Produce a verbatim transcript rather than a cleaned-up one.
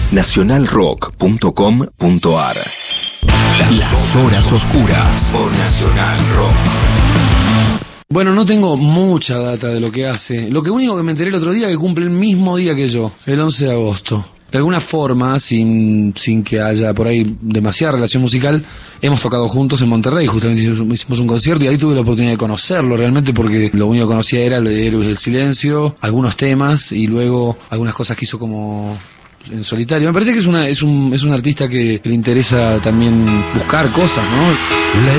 nacional rock punto com punto ar. Las, Las horas oscuras por Nacional Rock. Bueno, no tengo mucha data de lo que hace. Lo que único que me enteré el otro día es que cumple el mismo día que yo, el once de agosto. De alguna forma, sin, sin que haya por ahí demasiada relación musical, hemos tocado juntos en Monterrey, justamente hicimos un concierto y ahí tuve la oportunidad de conocerlo realmente, porque lo único que conocía era lo de Héroes del Silencio, algunos temas y luego algunas cosas que hizo como en solitario. Me parece que es una es un es un artista que le interesa también buscar cosas, ¿no?